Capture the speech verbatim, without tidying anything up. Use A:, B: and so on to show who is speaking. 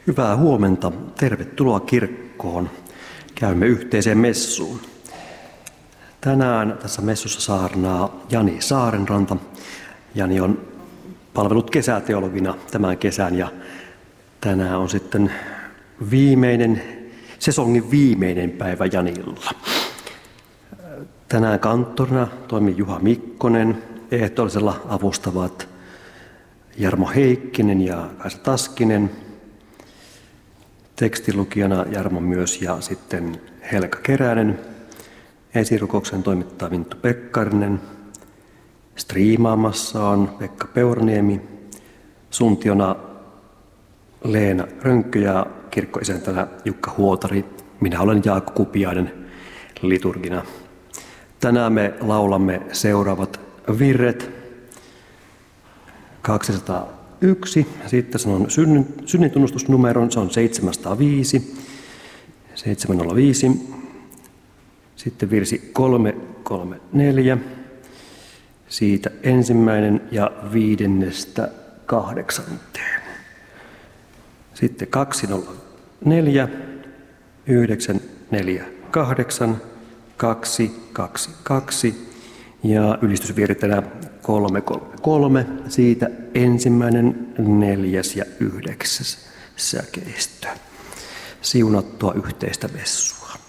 A: Hyvää huomenta. Tervetuloa kirkkoon. Käymme yhteiseen messuun. Tänään tässä messussa saarnaa Jani Saarenranta. Jani on palvellut kesäteologina tämän kesän ja tänään on sitten viimeinen, sesongin viimeinen päivä Janilla. Tänään kanttorina toimii Juha Mikkonen, ehtoollisella avustavat Jarmo Heikkinen ja Kaisa Taskinen. Tekstilukijana Jarmo myös ja sitten Helka Keränen. Esirukouksen toimittaa Vinttu Pekkarinen. Striimaamassa on Pekka Peuraniemi. Suntiona Leena Rönkkö ja kirkkoisäntänä Jukka Huotari. Minä olen Jaakko Kupiainen liturgina. Tänään me laulamme seuraavat virret. kaksisataayksi, sitten sanon synnin, synnintunnustusnumeron, se on seitsemänsataaviisi, seitsemänsataaviisi. Sitten virsi kolme kolme neljä, siitä ensimmäinen ja viidennestä kahdeksanteen. Sitten kaksisataaneljä, yhdeksän neljä kahdeksan, kaksi kaksi kaksi ja ylistysvirtenä kolme kolme kolme, siitä ensimmäinen, neljäs ja yhdeksäs säkeistö. Siunattua yhteistä messua.